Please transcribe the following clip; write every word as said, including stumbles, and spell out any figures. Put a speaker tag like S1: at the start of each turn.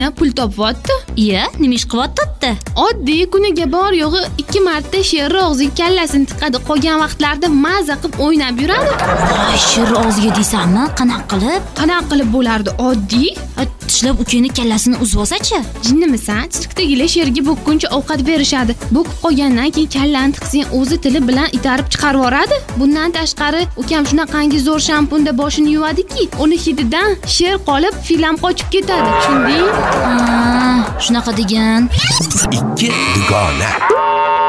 S1: pul topyapti.
S2: Iya, nima ish qilyapti?
S1: Oddiy kuniga bor yo'g'i ikki marta sherni og'ziga kallasini tiqadi. Qolgan vaqtlarda maza qilib o'ynab yuradi.
S2: Voy, sher og'ziga deysanmi? Qanaqa qilib?
S1: Qanaqa qilib bo'lardi? Oddiy.
S2: Tishlab ukini kallasini uzib olsa-chi?
S1: Jinnimisan? Sirkdagilar sherga bo'kkuncha ovqat berishadi. Bo'kib qolgandan keyin kallani tiqsang, o'zi tili bilan itarib chiqarib yuboradi. Bundan tashqari, ukam shunaqangi zo'r shampunda boshini yuvadiki, uni hididan sher qolib, filam qochib ketadi. Tushunding?
S2: Ha, shunaqa degan.
S3: ikki dugona.